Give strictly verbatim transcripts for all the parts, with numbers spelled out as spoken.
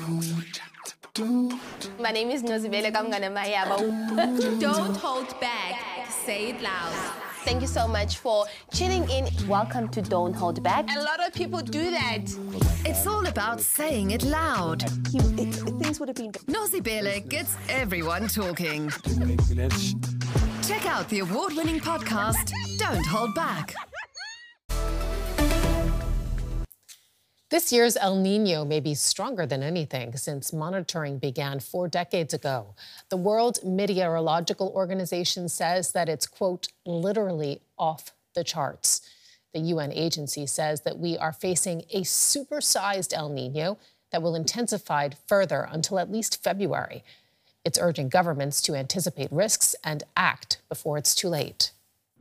My name is Nozibele Kamngana Mayaba. Don't hold back. Say it loud. Thank you so much for tuning in. Welcome to Don't Hold Back. A lot of people do that. It's all about saying it loud. He, it, things would have been... Nozibele gets everyone talking. Check out the award-winning podcast, Don't Hold Back. This year's El Niño may be stronger than anything since monitoring began four decades ago. The World Meteorological Organization says that it's, quote, literally off the charts. The U N agency says that we are facing a supersized El Niño that will intensify further until at least February. It's urging governments to anticipate risks and act before it's too late.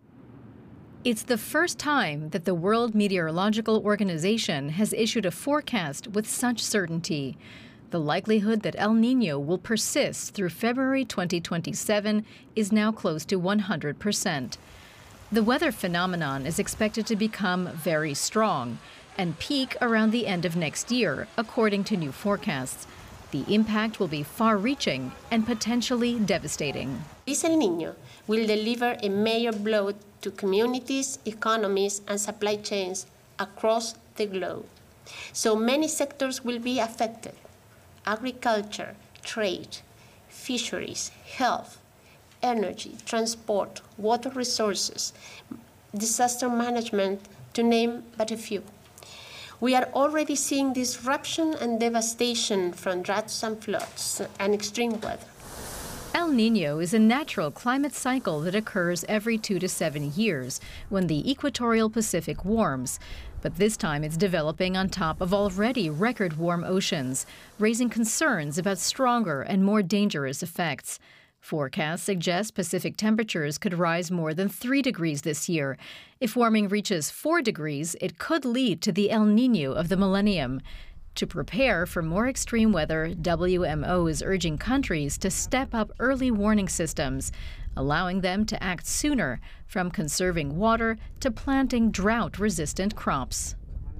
It's the first time that the World Meteorological Organization has issued a forecast with such certainty. The likelihood that El Niño will persist through February twenty twenty-seven is now close to one hundred percent. The weather phenomenon is expected to become very strong and peak around the end of next year, according to new forecasts. The impact will be far-reaching and potentially devastating. This El Niño will deliver a major blow to communities, economies, and supply chains across the globe. So many sectors will be affected: agriculture, trade, fisheries, health, energy, transport, water resources, disaster management, to name but a few. We are already seeing disruption and devastation from droughts and floods and extreme weather. El Niño is a natural climate cycle that occurs every two to seven years when the equatorial Pacific warms. But this time it's developing on top of already record warm oceans, raising concerns about stronger and more dangerous effects. Forecasts suggest Pacific temperatures could rise more than three degrees this year. If warming reaches four degrees, it could lead to the El Niño of the millennium. To prepare for more extreme weather, W M O is urging countries to step up early warning systems, allowing them to act sooner, from conserving water to planting drought-resistant crops.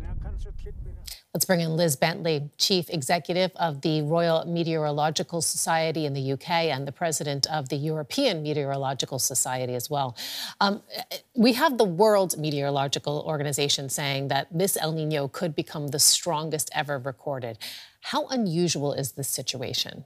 Let's bring in Liz Bentley, Chief Executive of the Royal Meteorological Society in the U K and the President of the European Meteorological Society as well. Um, we have the World Meteorological Organization saying that this El Niño could become the strongest ever recorded. How unusual is this situation?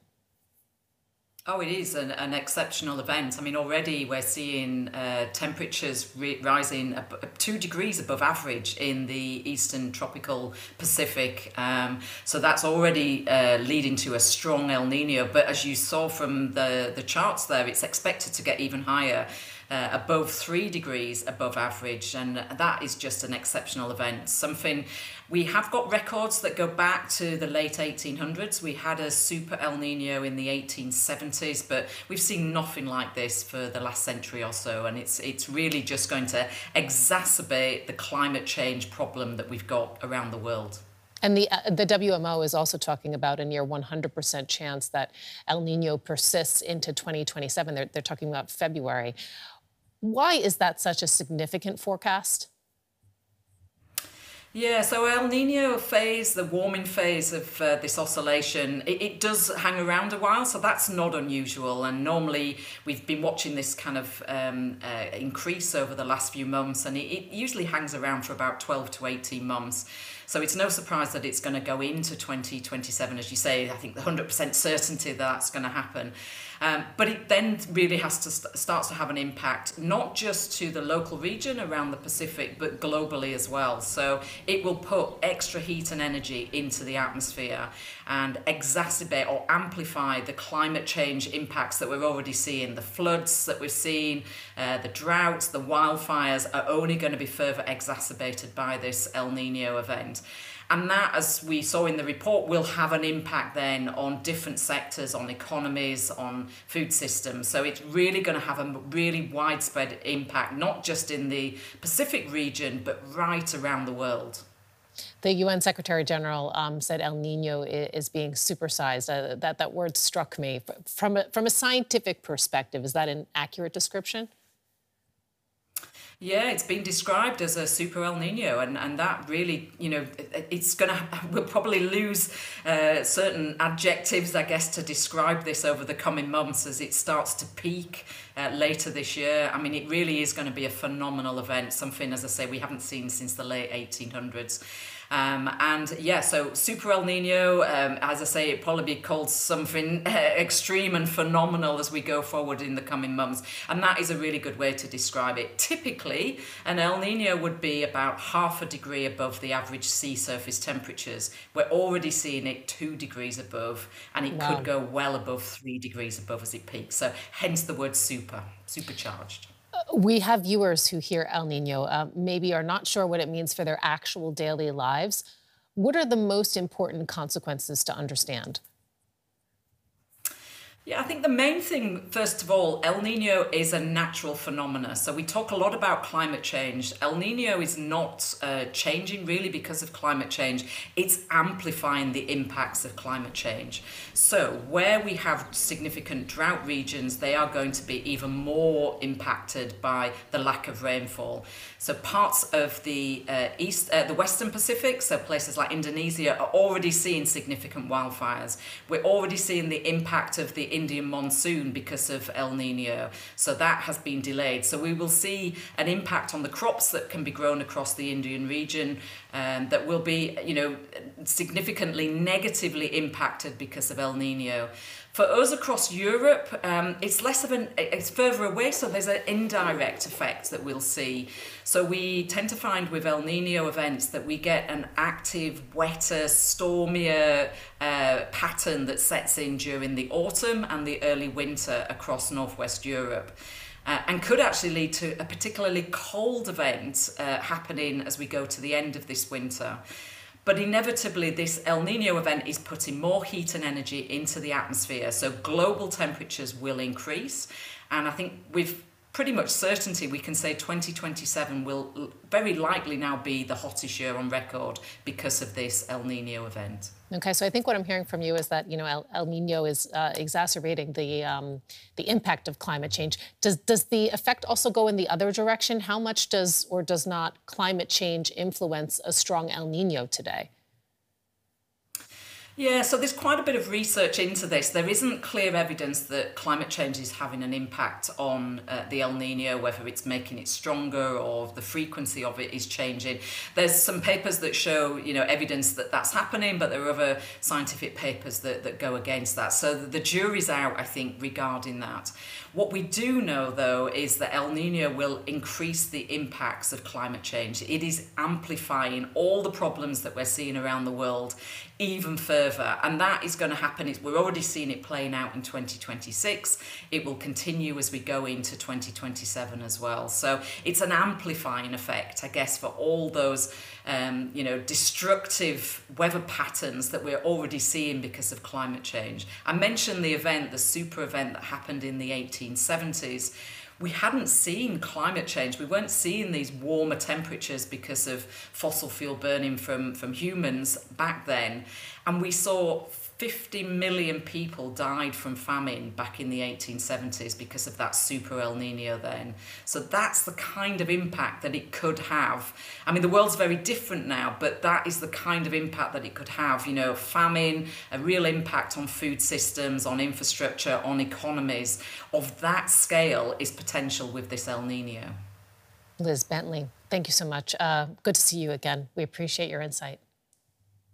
Oh, it is an, an exceptional event. I mean, already we're seeing uh, temperatures re- rising ab- two degrees above average in the eastern tropical Pacific. Um, so that's already uh, leading to a strong El Niño. But as you saw from the, the charts there, it's expected to get even higher. Uh, above three degrees above average, and that is just an exceptional event. Something we have got records that go back to the late eighteen hundreds. We had a super El Niño in the eighteen seventies, but we've seen nothing like this for the last century or so, and it's it's really just going to exacerbate the climate change problem that we've got around the world. And the uh, the W M O is also talking about a near one hundred percent chance that El Niño persists into twenty twenty-seven. They're, they're talking about February. Why is that such a significant forecast? Yeah, so El Niño phase, the warming phase of uh, this oscillation, it, it does hang around a while, so that's not unusual. And normally we've been watching this kind of um, uh, increase over the last few months, and it, it usually hangs around for about twelve to eighteen months. So it's no surprise that it's going to go into twenty twenty-seven, as you say. I think the one hundred percent certainty that that's going to happen. Um, but it then really has to st- starts to have an impact, not just to the local region around the Pacific, but globally as well. So it will put extra heat and energy into the atmosphere and exacerbate or amplify the climate change impacts that we're already seeing. The floods that we're seeing, uh, the droughts, the wildfires are only going to be further exacerbated by this El Niño event. And that, as we saw in the report, will have an impact then on different sectors, on economies, on food systems. So it's really going to have a really widespread impact, not just in the Pacific region, but right around the world. The U N Secretary General um, said El Niño is being supersized. Uh, that, that word struck me. From a, from a scientific perspective, is that an accurate description? Yeah, it's been described as a super El Nino, and, and that really, you know, it, it's going to, we'll probably lose uh, certain adjectives, I guess, to describe this over the coming months as it starts to peak uh, later this year. I mean, it really is going to be a phenomenal event, something, as I say, we haven't seen since the late eighteen hundreds. Um, and yeah, so Super El Nino, um, as I say, it probably be called something uh, extreme and phenomenal as we go forward in the coming months. And that is a really good way to describe it. Typically, an El Nino would be about half a degree above the average sea surface temperatures. We're already seeing it two degrees above, and it Wow. could go well above three degrees above as it peaks. So hence the word super, supercharged. We have viewers who hear El Nino, uh, maybe are not sure what it means for their actual daily lives. What are the most important consequences to understand? Yeah, I think the main thing, first of all, El Nino is a natural phenomena. So we talk a lot about climate change. El Nino is not uh, changing really because of climate change. It's amplifying the impacts of climate change. So where we have significant drought regions, they are going to be even more impacted by the lack of rainfall. So parts of the uh, east, uh, the Western Pacific, so places like Indonesia, are already seeing significant wildfires. We're already seeing the impact of the Indian monsoon because of El Nino. So that has been delayed. So we will see an impact on the crops that can be grown across the Indian region um, that will be, you know, significantly negatively impacted because of El Nino. For us across Europe, um, it's less of an, it's further away, so there's an indirect effect that we'll see. So we tend to find with El Nino events that we get an active, wetter, stormier uh, pattern that sets in during the autumn and the early winter across Northwest Europe. Uh, and could actually lead to a particularly cold event uh, happening as we go to the end of this winter. But inevitably, this El Nino event is putting more heat and energy into the atmosphere. So global temperatures will increase. And I think with pretty much certainty, we can say twenty twenty-seven will very likely now be the hottest year on record because of this El Nino event. Okay, so I think what I'm hearing from you is that, you know, El, El Nino is uh, exacerbating the um, the impact of climate change. Does does the effect also go in the other direction? How much does or does not climate change influence a strong El Nino today? Yeah, so there's quite a bit of research into this. There isn't clear evidence that climate change is having an impact on uh, the El Nino, whether it's making it stronger or the frequency of it is changing. There's some papers that show, you know, evidence that that's happening, but there are other scientific papers that, that go against that. So the jury's out, I think, regarding that. What we do know, though, is that El Nino will increase the impacts of climate change. It is amplifying all the problems that we're seeing around the world even further. And that is going to happen. It's, we're already seeing it playing out in twenty twenty-six. It will continue as we go into twenty twenty-seven as well. So it's an amplifying effect, I guess, for all those um, you know, destructive weather patterns that we're already seeing because of climate change. I mentioned the event, the super event that happened in the eighteen seventies. We hadn't seen climate change. We weren't seeing these warmer temperatures because of fossil fuel burning from, from humans back then. And we saw fifty million people died from famine back in the eighteen seventies because of that super El Nino then. So that's the kind of impact that it could have. I mean, the world's very different now, but that is the kind of impact that it could have. You know, famine, a real impact on food systems, on infrastructure, on economies of that scale is potential with this El Nino. Liz Bentley, thank you so much. Uh, good to see you again. We appreciate your insight.